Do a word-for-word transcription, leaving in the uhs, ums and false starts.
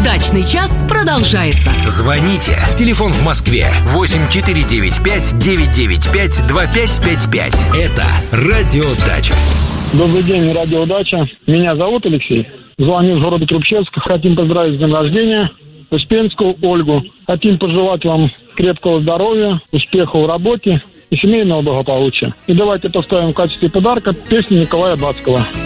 Удачный час продолжается. Звоните. Телефон в Москве восемь четыре девять пять девять девять пять два пять пять пять. Это Радио Дача. Добрый день, Радио Дача. Меня зовут Алексей. Звоню из города Трубчевска. Хотим поздравить с днем рождения Успенскую Ольгу. Хотим пожелать вам крепкого здоровья, успеха в работе и семейного благополучия. И давайте поставим в качестве подарка песню Николая Баскова.